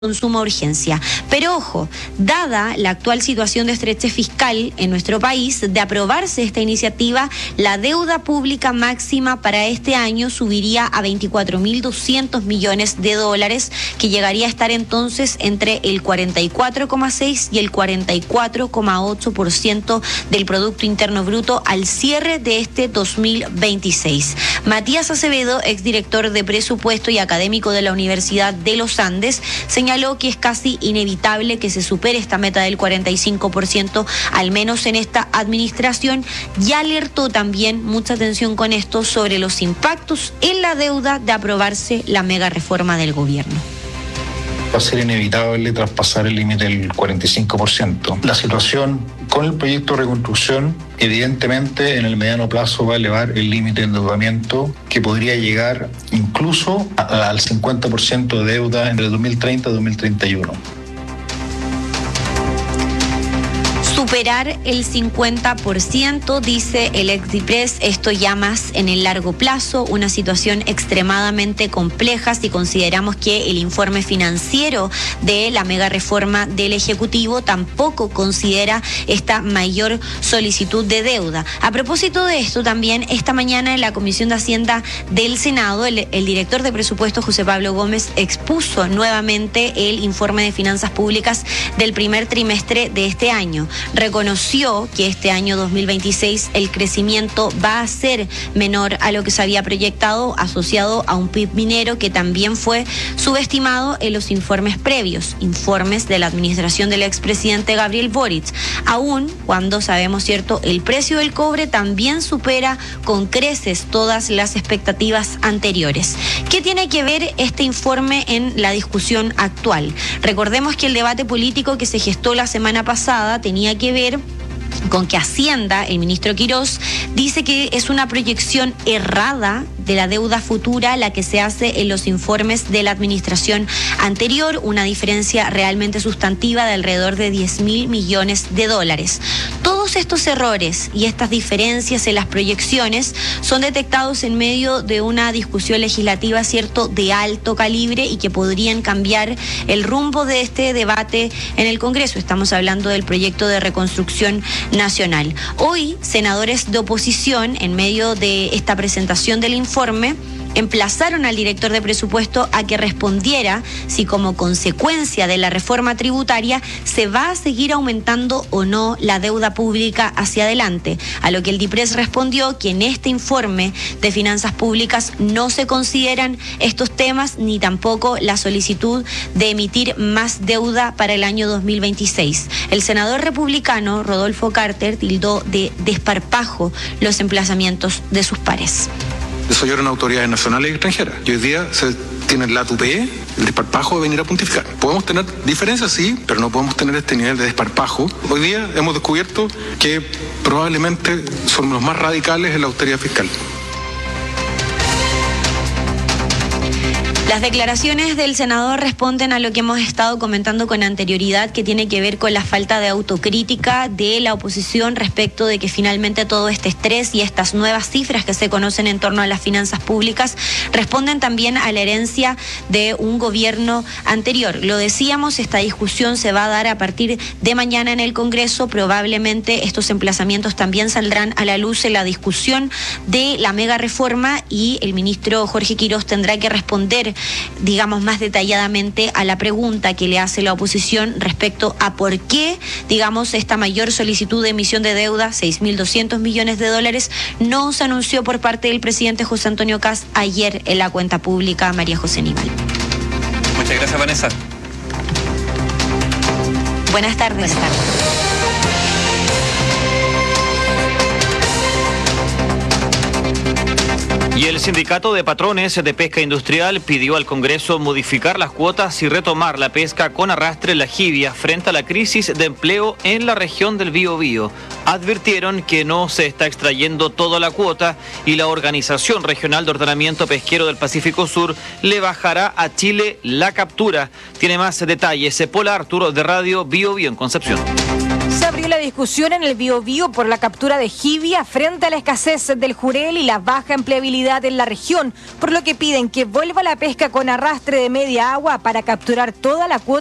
con suma urgencia. Pero ojo, dada la actual situación de estrechez fiscal en nuestro país, de aprobarse esta iniciativa, la deuda pública máxima para este año subiría a 24.200 millones de dólares, que llegaría a estar entonces entre el 44,6 y el 44,8% del Producto Interno Bruto al cierre de este 2026. Matías Acevedo, exdirector de presupuesto y académico de la Universidad de los Andes, señaló que es casi inevitable que se supere esta meta del 45%, al menos en esta administración, y alertó también, mucha atención con esto, sobre los impactos en la deuda de aprobarse la mega reforma del gobierno. Va a ser inevitable traspasar el límite del 45%. La situación con el proyecto de reconstrucción, evidentemente, en el mediano plazo va a elevar el límite de endeudamiento, que podría llegar incluso al 50% de deuda entre 2030 y 2031. Superar el 50%, dice el ex-DIPRES, esto ya más en el largo plazo, una situación extremadamente compleja si consideramos que el informe financiero de la mega reforma del Ejecutivo tampoco considera esta mayor solicitud de deuda. A propósito de esto, también esta mañana en la Comisión de Hacienda del Senado, el director de presupuesto, José Pablo Gómez, expuso nuevamente el informe de finanzas públicas del primer trimestre de este año. Reconoció que este año 2026 el crecimiento va a ser menor a lo que se había proyectado, asociado a un PIB minero que también fue subestimado en los informes previos, informes de la administración del expresidente Gabriel Boric, aún cuando sabemos, cierto, el precio del cobre también supera con creces todas las expectativas anteriores. ¿Qué tiene que ver este informe en la discusión actual? Recordemos que el debate político que se gestó la semana pasada tenía que ver con que Hacienda, el ministro Quirós, dice que es una proyección errada de la deuda futura la que se hace en los informes de la administración anterior, una diferencia realmente sustantiva de alrededor de 10.000 millones de dólares. Todos estos errores y estas diferencias en las proyecciones son detectados en medio de una discusión legislativa, cierto, de alto calibre y que podrían cambiar el rumbo de este debate en el Congreso. Estamos hablando del proyecto de reconstrucción nacional. Hoy, senadores de oposición, en medio de esta presentación del informe, emplazaron al director de presupuesto a que respondiera si como consecuencia de la reforma tributaria se va a seguir aumentando o no la deuda pública hacia adelante, a lo que el DIPRES respondió que en este informe de finanzas públicas no se consideran estos temas ni tampoco la solicitud de emitir más deuda para el año 2026. El senador republicano Rodolfo Carter tildó de desparpajo los emplazamientos de sus pares. Eso yo era una autoridad nacional y extranjera. Y hoy día se tiene la tupé, el desparpajo de venir a pontificar. Podemos tener diferencias, sí, pero no podemos tener este nivel de desparpajo. Hoy día hemos descubierto que probablemente son los más radicales en la austeridad fiscal. Las declaraciones del senador responden a lo que hemos estado comentando con anterioridad, que tiene que ver con la falta de autocrítica de la oposición respecto de que finalmente todo este estrés y estas nuevas cifras que se conocen en torno a las finanzas públicas responden también a la herencia de un gobierno anterior. Lo decíamos, esta discusión se va a dar a partir de mañana en el Congreso. Probablemente estos emplazamientos también saldrán a la luz en la discusión de la mega reforma y el ministro Jorge Quirós tendrá que responder, digamos, más detalladamente a la pregunta que le hace la oposición respecto a por qué, digamos, esta mayor solicitud de emisión de deuda, 6.200 millones de dólares, no se anunció por parte del presidente José Antonio Kast ayer en la cuenta pública María José Nival. Muchas gracias, Vanessa. Buenas tardes. Buenas tardes. Y el Sindicato de Patrones de Pesca Industrial pidió al Congreso modificar las cuotas y retomar la pesca con arrastre en la jibia frente a la crisis de empleo en la región del Biobío. Advirtieron que no se está extrayendo toda la cuota y la Organización Regional de Ordenamiento Pesquero del Pacífico Sur le bajará a Chile la captura. Tiene más detalles Pola Arturo de Radio Biobío en Concepción. Se abrió la discusión en el Biobío por la captura de jibia frente a la escasez del jurel y la baja empleabilidad en la región, por lo que piden que vuelva la pesca con arrastre de media agua para capturar toda la cuota